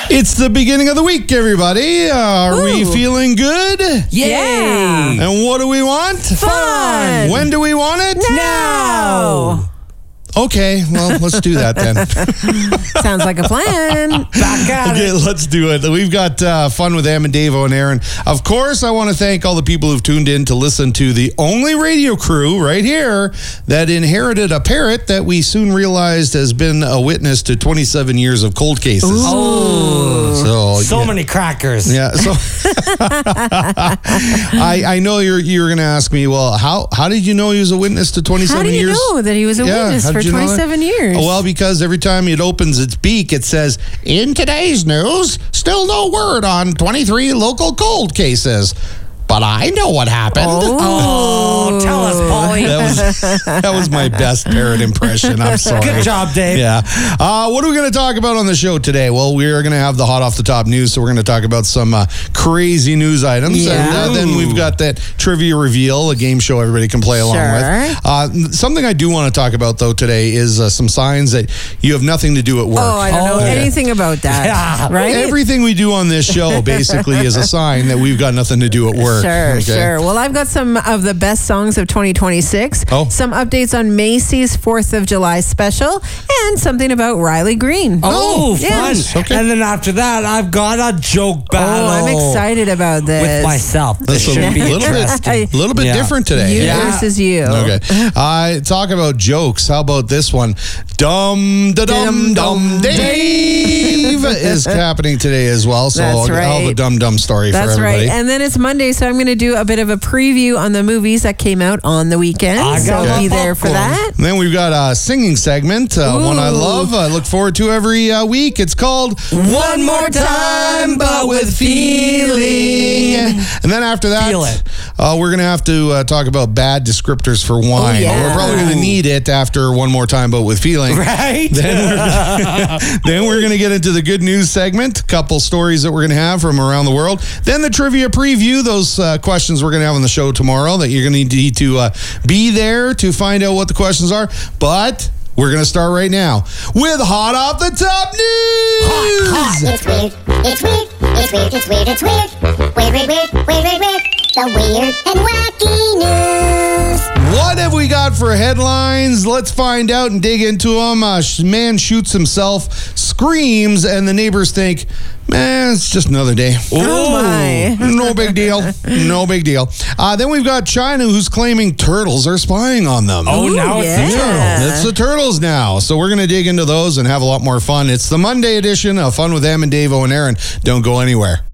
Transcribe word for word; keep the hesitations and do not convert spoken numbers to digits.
It's the beginning of the week, everybody. Uh, are Ooh. we feeling good? Yeah. And what do we want? Fun. When do we want it? Now. Okay, well, let's do that then. Sounds like a plan. Back at Okay, it. let's do it. We've got uh, fun with Em and Dave and Aaron. Of course, I want to thank all the people who've tuned in to listen to the only radio crew right here that inherited a parrot that we soon realized has been a witness to twenty-seven years of cold cases. Oh, So, so yeah. many crackers. Yeah, so I I know you're you're going to ask me, well, how how did you know he was a witness to twenty-seven How do you years? know that he was a Yeah, witness how for did you know that? twenty-seven years? Oh, well, because every time it opens its beak, it says, in today's news, still no word on twenty-three local cold cases. But I know what happened. Oh, tell us, Paulie. That was that was my best parrot impression. I'm sorry. Good job, Dave. Yeah. Uh, what are we going to talk about on the show today? Well, we're going to have the hot off the top news, so we're going to talk about some uh, crazy news items. Yeah. And uh, then we've got that trivia reveal, a game show everybody can play along Sure. with. Uh, something I do want to talk about, though, today is uh, some signs that you have nothing to do at work. Oh, I don't know Oh, yeah. anything about that. Yeah. Right? Everything we do on this show basically is a sign that we've got nothing to do at work. Sure, Okay? sure. Well, I've got some of the best songs of twenty twenty-six. Oh. Some updates on Macy's fourth of July special, and something about Riley Green. Oh, Yeah. fun. Okay. And then after that, I've got a joke Oh, battle. I'm excited about this. With myself. This That's a should be little interesting. bit, little bit Yeah. different today. You Yeah. versus you. Okay. Uh, talk about jokes. How about this one? Dum da dum dum Dave is happening today as well. So That's I'll, I'll have a right. dumb dumb story That's for everybody. right. And then it's Monday, so I'm going to do a bit of a preview on the movies that came out on the weekend. I So got be my there for popcorn. that. And then we've got a singing segment, uh, one I Ooh. love. I look forward to every uh, week. It's called One More Time, But With Feeling. And then after that, Feel it. Uh, we're going to have to uh, talk about bad descriptors for wine. Oh, yeah. We're probably going to need it after One More Time, But With Feeling. Right? Then we're, then we're going to get into the good news segment, a couple stories that we're going to have from around the world. Then the trivia preview, those uh, questions we're going to have on the show tomorrow that you're going to need to uh, be there to find out what the questions are. But we're going to start right now with Hot Off the Top News. It's weird, it's weird, it's weird, it's weird, it's weird. Weird, weird, weird, weird, weird, weird. The weird and wacky news. What have we got for headlines? Let's find out and dig into them. A sh- man shoots himself, screams, and the neighbors think, man, it's just another day. Oh, my. No big deal. No big deal. Uh, then we've got China, who's claiming turtles are spying on them. Oh, now it's the yeah. turtle. It's the turtles now. So we're going to dig into those and have a lot more fun. It's the Monday edition of Fun with Em and Dave and Aaron. Don't go anywhere.